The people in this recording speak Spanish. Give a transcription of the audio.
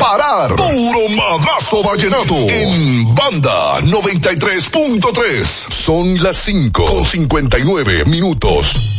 parar. Puro madrazo vallenato en Banda 93.3. Son las 5:59.